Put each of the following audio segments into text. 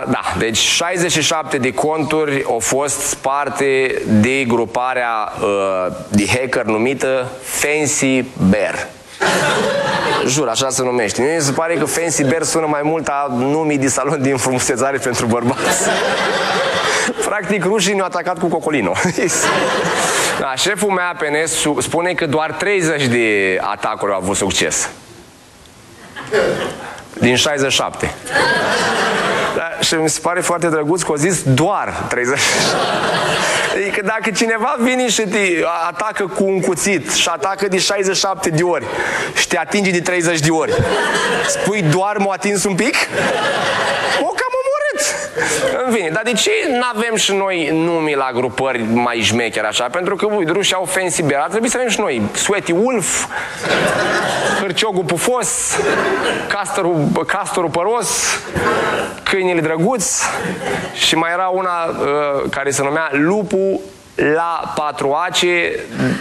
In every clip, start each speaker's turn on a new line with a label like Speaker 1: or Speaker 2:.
Speaker 1: Da, deci 67 de conturi au fost sparte de gruparea de hacker numită Fancy Bear. Jur, așa se numește. Mie mi se pare că Fancy Bear sună mai mult a numii de salon de înfrumusețare pentru bărbați. Practic, rușii ne-au atacat cu Cocolino. Da, șeful meu APN spune că doar 30 de atacuri au avut succes. Din 67. Da, și mi se pare foarte drăguț că au zis doar 30. Adică dacă cineva vine și te atacă cu un cuțit și atacă de 67 de ori și te atinge de 30 de ori, spui doar m-a atins un pic? O cam omorât! În fine, dar de ce n-avem și noi nume la grupări mai șmecheri așa? Pentru că, uite, rușii au Fancy Bear, ar trebui să avem și noi Sweaty Wolf, Hârciogul Pufos, Castorul Păros, Câinele Drăguț și mai era una care se numea Lupul la 4 ace.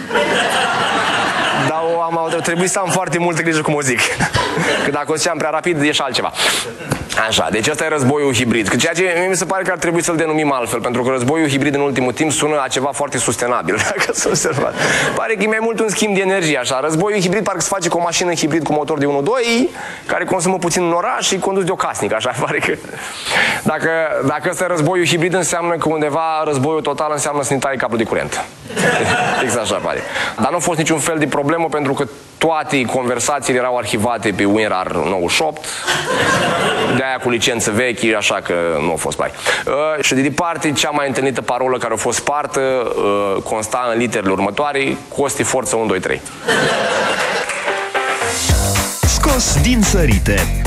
Speaker 1: Dar trebuie să am foarte multă grijă cum o zic. Că dacă o ziceam prea rapid, e și altceva. Așa, deci ăsta e războiul hibrid. Că ceea ce mie mi se pare că ar trebui să-l denumim altfel, pentru că războiul hibrid în ultimul timp sună a ceva foarte sustenabil, dacă s-a observat. Pare că e mai mult un schimb de energie, așa. Războiul hibrid parcă se face cu o mașină hibrid cu motor de 1.2, care consumă puțin în oraș și condus de o casnică, așa pare că... Dacă ăsta e războiul hibrid, înseamnă că undeva războiul total înseamnă să ne taie cablul de curent. Exact așa pare. Dar nu a fost niciun fel de problemă, pentru că toate conversațiile erau arhivate pe WinRAR 98, de-aia cu licență vechi, așa că nu a fost pai. Și de departe, cea mai întâlnită parolă care a fost spartă consta în literele următoare: Costi Forță 1, 2, 3.
Speaker 2: Scos din sărite.